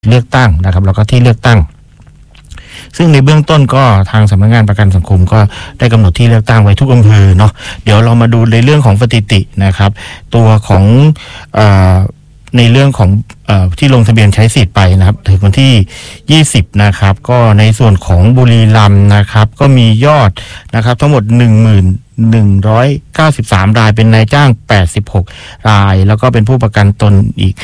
เลือกตั้งนะครับแล้วก็ที่เลือกตั้งซึ่งในเบื้องต้นก็ทางสำนักงานประกันสังคมก็ได้กำหนดที่เลือกตั้งไว้ทุกอำเภอเนาะเดี๋ยวเรามาดูในเรื่องของสถิตินะครับตัวของในเรื่องของที่ลงทะเบียนใช้สิทธิ์ไปนะครับถึงวันที่20นะครับก็ในส่วนของบุรีรัมย์นะครับก็มียอดนะครับทั้งหมด 1193 รายเป็นนายจ้าง86รายแล้วก็เป็นผู้ประกันตนอีก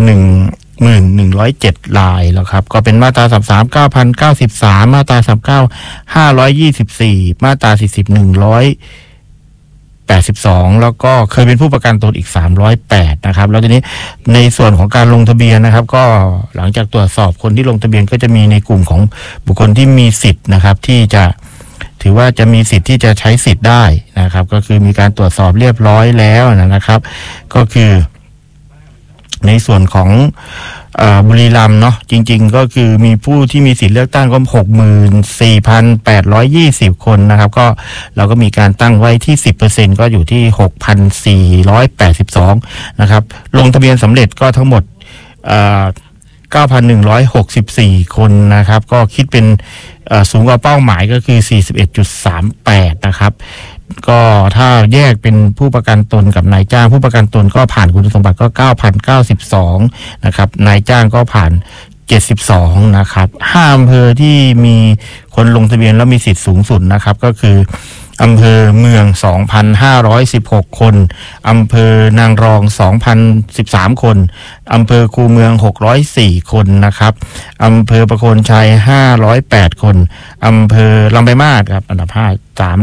1107 รายแล้วครับก็เป็นมาตรา33 9,093 มาตรา39 524 มาตรา40 182แล้วก็เคยเป็นผู้ประกันตนอีก308นะครับแล้วทีนี้ในส่วนของการลงทะเบียนนะครับก็หลังจากตรวจสอบคนที่ลงทะเบียนก็จะมีในกลุ่มของบุคคลที่มีสิทธิ์นะครับที่จะถือว่าจะมีสิทธิ์ที่จะใช้สิทธิ์ได้นะครับก็คือมีการตรวจสอบเรียบร้อยแล้วนะครับก็คือในส่วนของบุรีรัมย์เนาะจริงๆก็คือมีผู้ที่มีสิทธิ์เลือกตั้งก็ 64,820 คนนะครับก็เราก็มีการตั้งไว้ที่ 10% ก็อยู่ที่ 6,482 นะครับลงทะเบียนสำเร็จก็ทั้งหมด9,164 คนนะครับก็คิดเป็นสูงกว่าเป้าหมายก็คือ 41.38 นะครับก็ถ้าแยกเป็นผู้ประกันตนกับนายจ้างผู้ประกันตนก็ผ่านคุณสมบัติก็ 9,092 นะครับนายจ้างก็ผ่าน72นะครับ5อำเภอที่มีคนลงทะเบียนแล้วมีสิทธิ์สูงสุดนะครับก็คืออำเภอเมือง 2,516 คนอำเภอนางรอง 2,013 คนอำเภอคูเมือง604 คนนะครับอำเภอประโคนชัย508 คนอำเภอลำปางมาศครับอันดับ5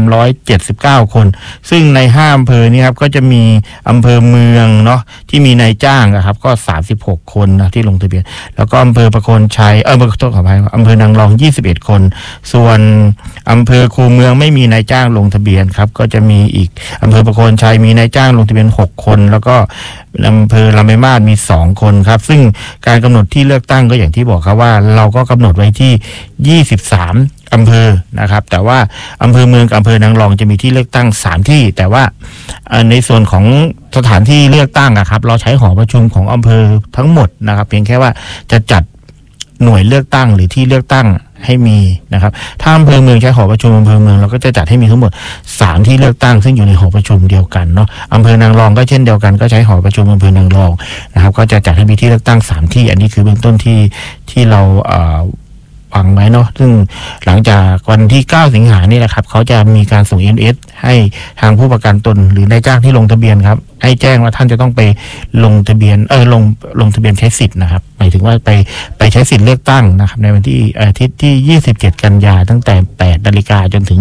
379 คนซึ่งใน5อำเภอนี้ครับก็จะมีอำเภอเมืองเนาะที่มีนายจ้างนะครับก็36คนนะที่ลงทะเบียนแล้วก็อำเภอประโคนชัยขออภัยอำเภอนางรอง21คนส่วนอำเภอคูเมืองไม่มีนายจ้างลงทะเบียนครับก็จะมีอีกอำเภอประโคนชัยมีนายจ้างลงทะเบียน6คนแล้วก็อำเภอลำปางมาศมี2คนครับซึ่งการกำหนดที่เลือกตั้งก็อย่างที่บอกครับว่าเราก็กำหนดไว้ที่23อำเภอนะครับแต่ว่าอำเภอเมืองกับอำเภอนางรองจะมีที่เลือกตั้ง3ที่แต่ว่าในส่วนของสถานที่เลือกตั้งครับเราใช้หอประชุมของอำเภอทั้งหมดนะครับเพียงแค่ว่าจะจัดหน่วยเลือกตั้งหรือที่เลือกตั้งให้มีนะครับถ้าอำเภอเมืองใช้หอประชุมอำเภอเมืองเราก็จะจัดให้มีทั้งหมด3ที่เลือกตั้งซึ่งอยู่ในหอประชุมเดียวกันเนาะอำเภอนางรองก็เช่นเดียวกันก็ใช้หอประชุมอำเภอนางรองนะครับก็จะจัดให้มีที่เลือกตั้ง3ที่อันนี้คือเบื้องต้นที่เราวางไว้เนาะซึ่งหลังจากวันที่9สิงหานี่แหละครับเขาจะมีการส่ง SMS ให้ทางผู้ประกันตนหรือนายจ้างที่ลงทะเบียนครับให้แจ้งว่าท่านจะต้องไปลงทะเบียนลงทะเบียนใช้สิทธิ์นะครับหมายถึงว่าไปใช้สิทธิ์เลือกตั้งนะครับในวันที่อาทิตย์ที่27กันยาตั้งแต่ 8 นาฬิกาจนถึง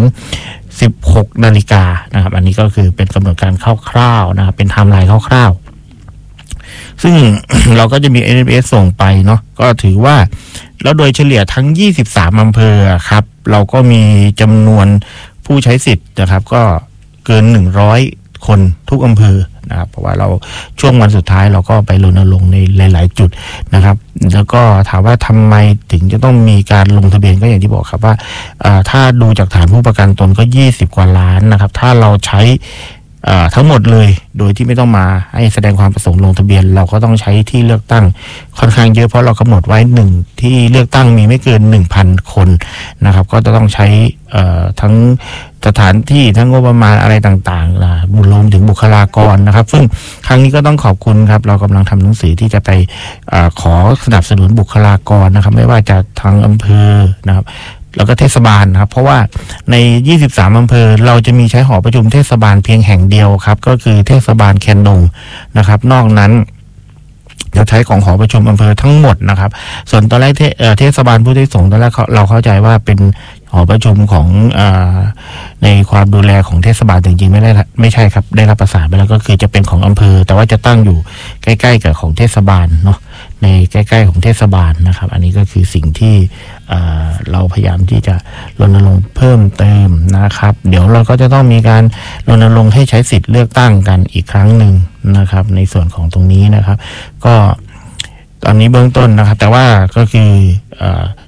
16 นาฬิกานะครับอันนี้ก็คือเป็นกำหนดการคร่าวๆนะครับเป็นไทม์ไลน์คร่าวๆซึ่ง เราก็จะมี SMS ส่งไปเนาะก็ถือว่าแล้วโดยเฉลี่ยทั้ง23อำเภอครับเราก็มีจำนวนผู้ใช้สิทธิ์นะครับก็เกิน100คนทุกอำเภอนะครับเพราะว่าเราช่วงวันสุดท้ายเราก็ไปรณรงค์ในหลายๆจุดนะครับแล้วก็ถามว่าทำไมถึงจะต้องมีการลงทะเบียนก็อย่างที่บอกครับว่าถ้าดูจากฐานผู้ประกันตนก็20กว่าล้านนะครับถ้าเราใช้ทั้งหมดเลยโดยที่ไม่ต้องมาให้แสดงความประสงค์ลงทะเบียนเราก็ต้องใช้ที่เลือกตั้งค่อนข้างเยอะเพราะเรากำหนดไว้1ที่เลือกตั้งมีไม่เกิน 1,000 คนนะครับก็จะต้องใช้ทั้งสถานที่ทั้งงบประมาณอะไรต่างๆรวมถึงบุคลากรนะครับซึ่งครั้งนี้ก็ต้องขอบคุณครับเรากำลังทำหนังสือที่จะไปขอสนับสนุนบุคลากรนะครับไม่ว่าจะทางอำเภอนะครับแล้วก็เทศบาลครับเพราะว่าใน23อำเภอเราจะมีใช้หอประชุมเทศบาลเพียงแห่งเดียวครับก็คือเทศบาลแคนดงนะครับนอกนั้นจะใช้ของหอประชุมอำเภอทั้งหมดนะครับส่วนตอนแรกเทศบาลผู้ที่ส่งตอนแรกเราเข้าใจว่าเป็นหอประชุมของในความดูแลของเทศบาลจริงๆไม่ใช่ครับได้รับประสานไปแล้วก็คือจะเป็นของอำเภอแต่ว่าจะตั้งอยู่ใกล้ๆกับของเทศบาลเนาะในใกล้ๆของเทศบาลนะครับอันนี้ก็คือสิ่งที่เราพยายามที่จะรณรงค์เพิ่มเติมนะครับเดี๋ยวเราก็จะต้องมีการรณรงค์ให้ใช้สิทธิ์เลือกตั้งกันอีกครั้งหนึ่งนะครับในส่วนของตรงนี้นะครับก็ตอนนี้เบื้องต้นนะครับแต่ว่าก็คือ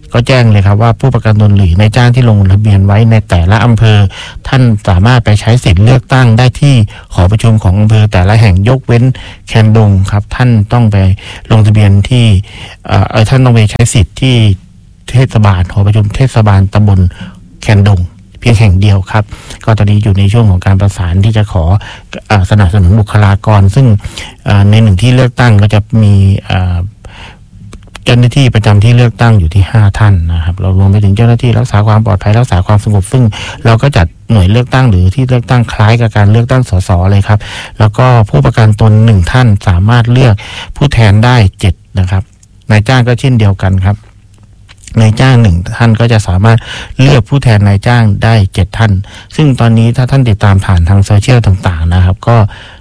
ก็แจ้งเลยครับว่าผู้ประกันตนหรือนายจ้างที่ลงทะเบียนไว้ในแต่ละอำเภอท่านสามารถไปใช้สิทธิ์เลือกตั้งได้ที่หอประชุมของอำเภอแต่ละแห่งยกเว้นแคนดงครับท่านต้องไปลงทะเบียนที่ท่านต้องไปใช้สิทธิ์ที่เทศบาลหอประชุมเทศบาลตำบลแคนดงเพียงแห่งเดียวครับก็ตอนนี้อยู่ในช่วงของการประสานที่จะขอสนับสนุนบุคลากรซึ่งในหนึ่งที่เลือกตั้งก็จะมีเจ้าหน้าที่ประจำที่เลือกตั้งอยู่ที่5ท่านนะครับเรารวมไปถึงเจ้าหน้าที่รักษาความปลอดภัยรักษาความสงบซึ่งเราก็จัดหน่วยเลือกตั้งหรือที่เลือกตั้งคล้ายกับการเลือกตั้งสสเลยครับแล้วก็ผู้ประกันตน1ท่านสามารถเลือกผู้แทนได้7นะครับนายจ้างก็เช่นเดียวกันครับนายจ้าง1ท่านก็จะสามารถเลือกผู้แทนนายจ้างได้7ท่านซึ่งตอนนี้ถ้าท่านติดตามผ่านทางโซเชียลต่างๆนะครับก็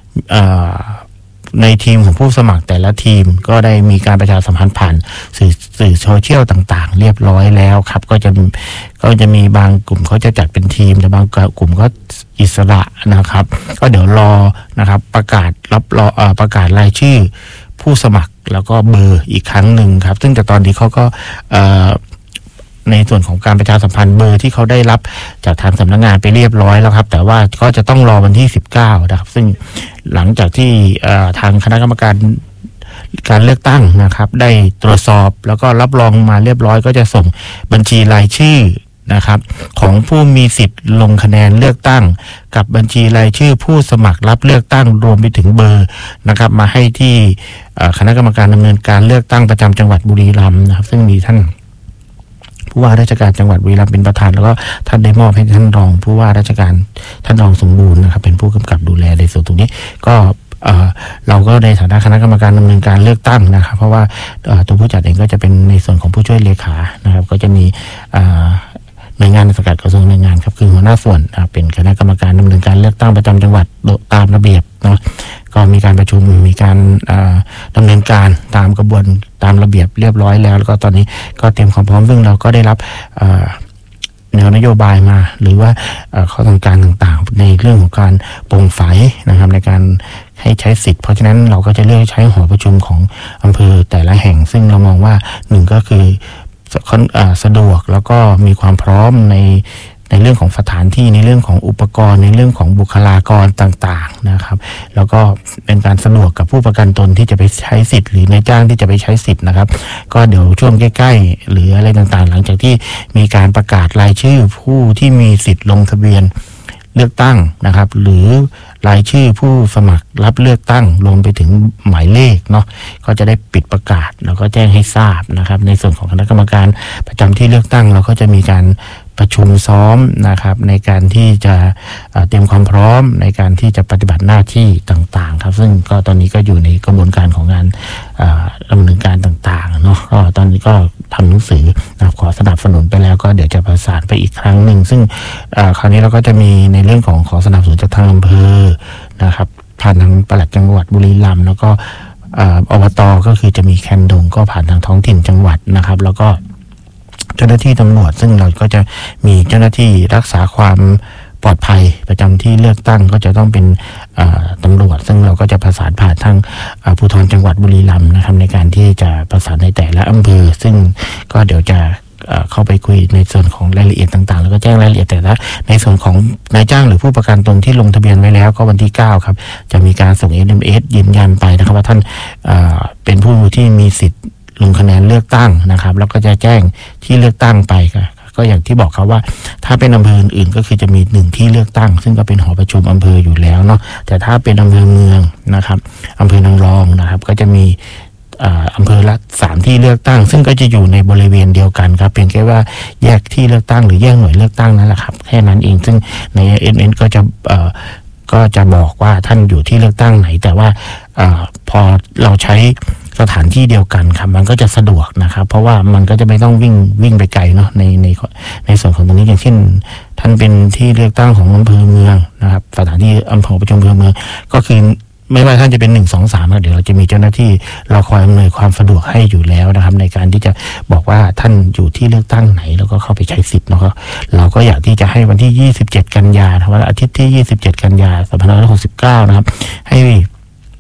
ในทีมของผู้สมัครแต่ละทีมก็ได้มีการประชาสัมพันธ์ผ่านสื่อโซเชียลต่างๆเรียบร้อยแล้วครับก็จะมีบางกลุ่มเขาจะจัดเป็นทีมแต่บางกลุ่มก็อิสระนะครับก็เดี๋ยวรอนะครับประกาศประกาศรายชื่อผู้สมัครแล้วก็เบอร์อีกครั้งหนึ่งครับซึ่งแต่ตอนนี้เขาก็ในส่วนของการประชาสัมพันธ์เบอร์ที่เขาได้รับจากทางสำนักงานไปเรียบร้อยแล้วครับแต่ว่าก็จะต้องรอวันที่19นะครับซึ่งหลังจากที่ทางคณะกรรมการเลือกตั้งนะครับได้ตรวจสอบแล้วก็รับรองมาเรียบร้อยก็จะส่งบัญชีรายชื่อนะครับของผู้มีสิทธิ์ลงคะแนนเลือกตั้งกับบัญชีรายชื่อผู้สมัครรับเลือกตั้งรวมไปถึงเบอร์นะครับมาให้ที่คณะกรรมการดำเนินการเลือกตั้งประจำจังหวัดบุรีรัมย์นะครับซึ่งมีท่านผู้ว่าราชการจังหวัดบุรีรัมย์เป็นประธานแล้วก็ท่านได้มอบให้ท่านรองผู้ว่าราชการท่านรองสมบูรณ์นะครับเป็นผู้กำกับดูแลในส่วนตรงนี้ก็เราก็ในฐานะคณะกรรมการดำเนินการเลือกตั้งนะครับเพราะว่าตัวผู้จัดเองก็จะเป็นในส่วนของผู้ช่วยเลขานะครับก็จะมีหน่วยงานสังกัดกระทรวงแรงงานครับคือหัวหน้าส่วนเป็นคณะกรรมการดำเนินการเลือกตั้งประจำจังหวัดตามระเบียบเนาะก็มีการประชุมมีการดำเนินการตามกระบวนตามระเบียบเรียบร้อยแล้วแล้วก็ตอนนี้ก็เตรียมความพร้อมซึ่งเราก็ได้รับแนวนโยบายมาหรือว่าข้อต้องการต่างๆในเรื่องของการโปร่งใสนะครับในการให้ใช้สิทธิ์เพราะฉะนั้นเราก็จะเลือกใช้หอประชุมของอำเภอแต่ละแห่งซึ่งเรามองว่า1ก็คือสะดวกแล้วก็มีความพร้อมในเรื่องของสถานที่ในเรื่องของอุปกรณ์ในเรื่องของบุคลากรต่างๆนะครับแล้วก็เป็นการสะดวกกับผู้ประกันตนที่จะไปใช้สิทธิ์หรือนายจ้างที่จะไปใช้สิทธิ์นะครับก็เดี๋ยวช่วงใกล้ๆหรืออะไรต่างๆหลังจากที่มีการประกาศรายชื่อผู้ที่มีสิทธิ์ลงทะเบียนเลือกตั้งนะครับหรือรายชื่อผู้สมัครรับเลือกตั้งรวมไปถึงหมายเลขเนาะก็จะได้ปิดประกาศแล้วก็แจ้งให้ทราบนะครับในส่วนของคณะกรรมการประจำที่เลือกตั้งเราก็จะมีการประชุมซ้อมนะครับในการที่จะเตรียมความพร้อมในการที่จะปฏิบัติหน้าที่ต่างๆครับซึ่งก็ตอนนี้ก็อยู่ในกระบวนการของงานดำเนินการต่างๆเนาะก็ตอนนี้ก็ทำหนังสือนะครับขอสนับสนุนไปแล้วก็เดี๋ยวจะประสานไปอีกครั้งหนึ่งซึ่งคราวนี้เราก็จะมีในเรื่องของขอสนับสนุนจากทางอำเภอนะครับผ่านทางปลัดจังหวัดบุรีรัมย์แล้วก็อบต.ก็คือจะมีแคนดงก็ผ่านทางท้องถิ่นจังหวัดนะครับแล้วก็เจ้าหน้าที่ตำรวจซึ่งเราก็จะมีเจ้าหน้าที่รักษาความปลอดภัยประจำที่เลือกตั้งก็จะต้องเป็นตำรวจซึ่งเราก็จะประสานผ่านทางภูธรจังหวัดบุรีรัมย์นะครับในการที่จะประสานในแต่ละอำเภอซึ่งก็เดี๋ยวจะเข้าไปคุยในส่วนของรายละเอียดต่างๆแล้วก็แจ้งรายละเอียดแต่ละในส่วนของนายจ้างหรือผู้ประกันตนที่ลงทะเบียนไว้แล้วก็วันที่9ครับจะมีการส่ง SMS ยืนยันไปนะครับว่าท่านเป็นผู้ที่มีสิทธิ์ลงคะแนนเลือกตั้งนะครับแล้วก็จะแจ้งที่เลือกตั้งไปก็อย่างที่บอกครับว่าถ้าเป็นอำเภออื่นก็คือจะมี1ที่เลือกตั้งซึ่งก็เป็นหอประชุมอำเภออยู่แล้วเนาะแต่ถ้าเป็นอำเภอเมืองนะครับอำเภอนางรองนะครับก็จะมีอำเภอละ3ที่เลือกตั้งซึ่งก็จะอยู่ในบริเวณเดียวกันครับเพียงแค่ว่าแยกที่เลือกตั้งหรือแยกหน่วยเลือกตั้งนั่นแหละครับแค่นั้นเองซึ่งใน SMS ก็จะบอกว่าท่านอยู่ที่เลือกตั้งไหนแต่ว่าพอเราใช้สถานที่เดียวกันครับมันก็จะสะดวกนะครับเพราะว่ามันก็จะไม่ต้องวิ่งไปไกลเนาะในส่วนของตรงนี้อย่างเช่นท่านเป็นที่เลือกตั้งของอำเภอเมืองนะครับสถานที่อำเภอประชุมอำเภอเมืองก็คือไม่ว่าท่านจะเป็น1 2 3เดี๋ยวเราจะมีเจ้าหน้าที่เราคอยอำนวยความสะดวกให้อยู่แล้วนะครับในการที่จะบอกว่าท่านอยู่ที่เลือกตั้งไหนแล้วก็เข้าไปใช้สิทธิ์เนาะเราก็อยากที่จะให้วันที่27กันยายนวันอาทิตย์ที่27กันยายน2569นะครับให้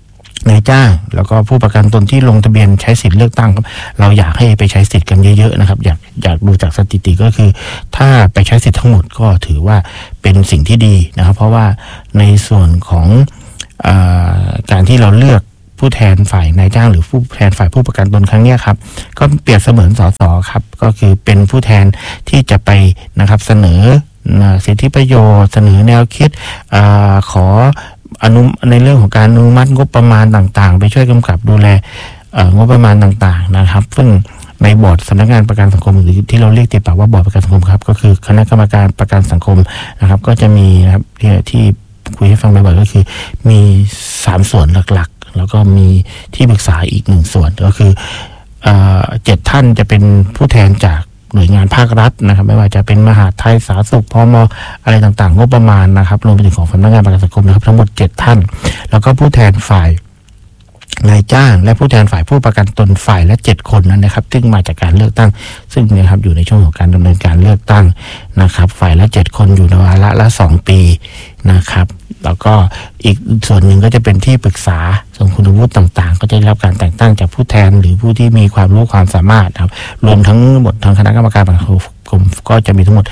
นายจ้างแล้วก็ผู้ประกันตนที่ลงทะเบียนใช้สิทธิ์เลือกตั้งเราอยากให้ไปใช้สิทธิ์กันเยอะๆนะครับอยากดูจากสถิติก็คือถ้าไปใช้สิทธิ์ทั้งหมดก็ถือว่าเป็นสิ่งที่ดีนะครับเพราะว่าในส่วนของการที่เราเลือกผู้แทนฝ่ายนายจ้างหรือผู้แทนฝ่ายผู้ประกันตนครั้งนี้ครับก็เปรียบเสมือนสสครับก็คือเป็นผู้แทนที่จะไปนะครับเสนอสิทธิประโยชน์เสนอแนวคิดขอในเรื่องของการอนุมัติงบประมาณต่างๆไปช่วยกำกับดูแลงบประมาณต่างๆนะครับซึ่งในบอร์ดสำนักงานประกันสังคมหรือที่เราเรียกติดปากว่าบอร์ดประกันสังคมครับก็คือคณะกรรมการประกันสังคมนะครับก็จะมีนะครับที่คุยให้ฟังบ่อยๆก็คือมี3ส่วนหลักๆแล้วก็มีที่ปรึกษาอีก1ส่วนก็คือ7ท่านจะเป็นผู้แทนจากหน่วยงานภาครัฐนะครับไม่ว่าจะเป็นมหาดไทยสาธารณสุขพม.อะไรต่างๆงบประมาณนะครับรวมไปถึงของสำนักงานประกันสังคมนะครับทั้งหมด7ท่านแล้วก็ผู้แทนฝ่ายนายจ้างและผู้แทนฝ่ายผู้ประกันตนฝ่ายละ7คนนั้นนะครับซึ่งมาจากการเลือกตั้งซึ่งนะครับอยู่ในช่วงของการดำเนินการเลือกตั้งนะครับฝ่ายละ7คนอยู่ในวาระละ2ปีนะครับแล้วก็อีกส่วนหนึ่งก็จะเป็นที่ปรึกษาส่วนคุณวุฒิต่างๆก็จะได้รับการแต่งตั้งจากผู้แทนหรือผู้ที่มีความรู้ความสามารถครับรวมทั้งหมดทางคณะกรรมการประกันสังคมก็จะมีทั้งหมด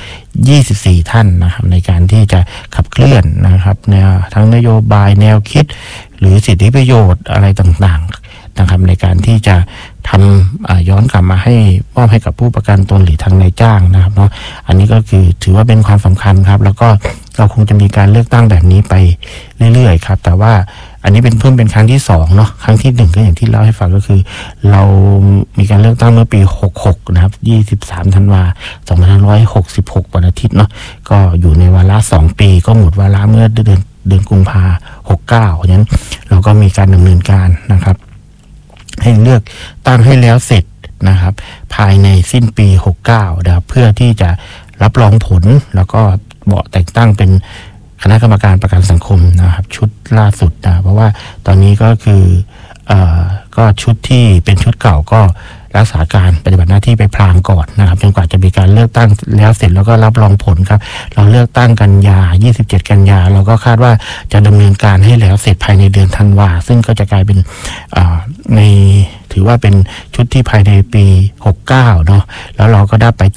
24ท่านนะครับในการที่จะขับเคลื่อนนะครับแนวทั้งนโยบายแนวคิดหรือสิทธิประโยชน์อะไรต่างๆนะครับในการที่จะทำย้อนกลับมาให้มอบให้กับผู้ประกันตนหรือทางนายจ้างนะครับเนาะอันนี้ก็คือถือว่าเป็นความสำคัญครับแล้วก็เราคงจะมีการเลือกตั้งแบบนี้ไปเรื่อยๆครับแต่ว่าอันนี้เป็นเพิ่มเป็นครั้งที่2เนาะครั้งที่1ก็อย่างที่เล่าให้ฟังก็คือเรามีการเลือกตั้งเมื่อปี66นะครับ23ธันวาคม2566วันอาทิตย์เนาะก็อยู่ในวาระ2ปีก็หมดวาระเมื่อเดือนกุมภาพันธ์69เพราะฉะนั้นเราก็มีการดำเนินการนะครับให้เลือกตั้งให้แล้วเสร็จนะครับภายในสิ้นปี69นะครับเพื่อที่จะรับรองผลแล้วก็แต่งตั้งเป็นคณะกรรมการประกันสังคมนะครับชุดล่าสุดนะเพราะว่าตอนนี้ก็คือก็ชุดที่เป็นชุดเก่าก็รักษาการปฏิบัติหน้าที่ไปพลางก่อนนะครับจนกว่าจะมีการเลือกตั้งแล้วเสร็จแล้วก็รับรองผลครับเราเลือกตั้งกันยา27กันยาเราก็คาดว่าจะดำเนินการให้แล้วเสร็จภายในเดือนธันวาซึ่งก็จะกลายเป็นในถือว่าเป็นชุดที่ภายในปี69เนาะแล้วเราก็ได้ไป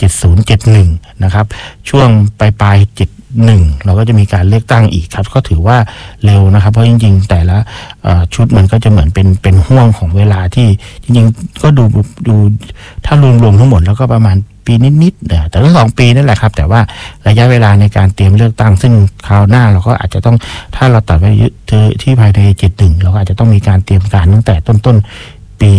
7071นะครับช่วงปลาย71เราก็จะมีการเลือกตั้งอีกครับก็ถือว่าเร็วนะครับเพราะจริงๆแต่ละชุดมันก็จะเหมือนเป็นห่วงของเวลาที่จริงๆก็ดูถ้ารวมๆทั้งหมดแล้วก็ประมาณปีนิดๆแต่ก็2ปีนั่นแหละครับแต่ว่าระยะเวลาในการเตรียมเลือกตั้งซึ่งคราวหน้าเราก็อาจจะต้องถ้าเราตัดไว้ที่ภายใน71เราก็อาจจะต้องมีการเตรียมการตั้งแต่ต้นปี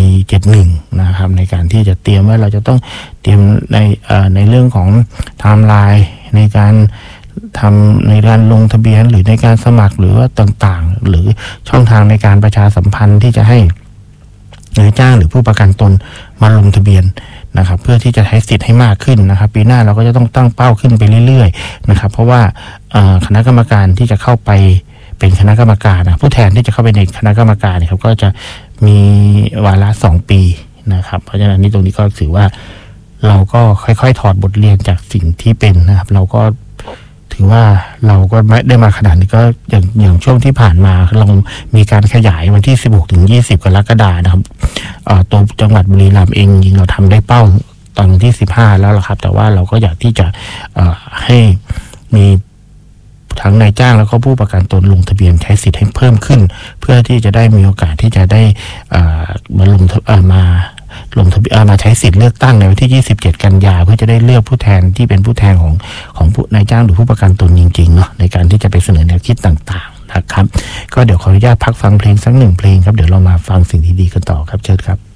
71นะครับในการที่จะเตรียมว่าเราจะต้องเตรียมในเรื่องของไทม์ไลน์ในการทำในการลงทะเบียนหรือในการสมัครหรือว่าต่างๆหรือช่องทางในการประชาสัมพันธ์ที่จะให้นายจ้างหรือผู้ประกันตนมาลงทะเบียนนะครับเพื่อที่จะใช้สิทธิ์ให้มากขึ้นนะครับปีหน้าเราก็จะต้องตั้งเป้าขึ้นไปเรื่อยๆนะครับเพราะว่าคณะกรรมการที่จะเข้าไปเป็นคณะกรรมการผู้แทนที่จะเข้าไปในคณะกรรมการเนี่ยครับก็จะมีวาระ2ปีนะครับเพราะฉะนั้นนี่ตรงนี้ก็ถือว่าเราก็ค่อยๆถอดบทเรียนจากสิ่งที่เป็นนะครับเราก็ถือว่าเราก็ไม่ได้มาขนาดนี้ก็อย่างช่วงที่ผ่านมาเรามีการขยายวันที่16ถึง20กรกฎาคมนะครับตัวจังหวัดบุรีรัมย์เองจริงเราทำได้เป้าตอนวันที่15แล้วล่ะครับแต่ว่าเราก็อยากที่จะให้มีทั้งนายจ้างแล้วก็ผู้ประกันตนลงทะเบียนใช้สิทธิ์ให้เพิ่มขึ้นเพื่อที่จะได้มีโอกาสที่จะได้มาลงทะเบียนมาใช้สิทธิ์เลือกตั้งในวันที่27กันยาเพื่อจะได้เลือกผู้แทนที่เป็นผู้แทนของผู้นายจ้างหรือผู้ประกันตนจริงๆเนาะในการที่จะไปเสนอแนวคิดต่างๆนะครับก็เดี๋ยวขออนุญาตพักฟังเพลงสัก1เพลงครับเดี๋ยวเรามาฟังสิ่งดีๆกันต่อครับเชิญครับ